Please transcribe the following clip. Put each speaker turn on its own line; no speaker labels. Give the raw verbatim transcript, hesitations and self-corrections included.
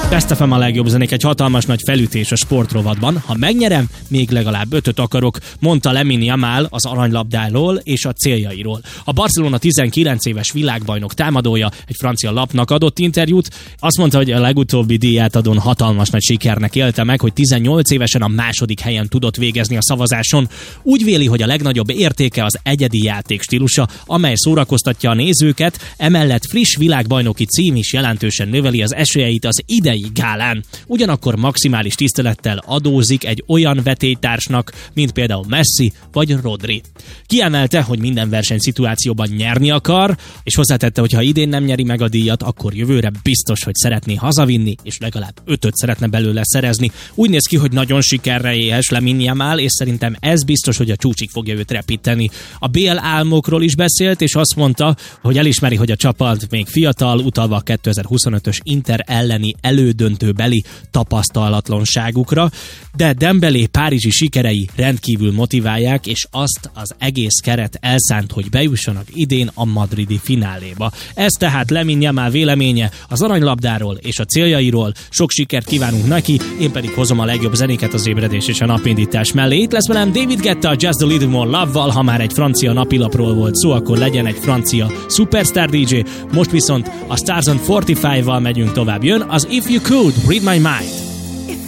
Best ef em a legjobb zenék, egy hatalmas nagy felütés a sportrovatban. Ha megnyerem, még legalább ötöt akarok, mondta Lamine Yamal az aranylabdáról és a céljairól. A Barcelona tizenkilenc éves világbajnok támadója egy francia lapnak adott interjút. Azt mondta, hogy a legutóbbi díjátadón hatalmas nagy sikernek élte meg, hogy tizennyolc évesen a második helyen tudott végezni a szavazáson. Úgy véli, hogy a legnagyobb értéke az egyedi játék stílusa, amely szórakoztatja a nézőket, emellett friss világbajnoki cím is jelentősen növeli az esélyeit az idei gálán. Ugyanakkor maximális tisztelettel adózik egy olyan vetélytársnak, mint például Messi vagy Rodri. Kiemelte, hogy minden versenyszituációban nyerni akar, és hozzátette, hogy ha idén nem nyeri meg a díjat, akkor jövőre biztos, hogy szeretné hazavinni, és legalább ötöt szeretne belőle szerezni. Úgy néz ki, hogy nagyon sikerre éhes Lamine Yamal, és szerintem ez biztos, hogy a csúcsig fogja őt repíteni. A bé el álmokról is beszélt, és azt mondta, hogy elismeri, hogy a csapat még fiatal, utalva a kétezer-huszonötös Inter elleni elődöntőbeli tapasztalatlanságukra, de Dembélé párizsi sikerei rendkívül motiválják, és azt az egész keret elszánt, hogy bejussanak idén a madridi fináléba. Ez tehát Lamine Yamal véleménye az aranylabdáról és a céljairól. Sok sikert kívánunk neki, én pedig hozom a legjobb zenéket az ébredés és a napindítás mellé. Itt lesz velem David Guetta, Just a Little More Love-val, ha már egy francia napilapról volt szó, akkor legyen egy francia superstar dé dzsé. Most viszont a Stars on negyvenötvel megyünk tovább. Jön az If You Could Read My Mind.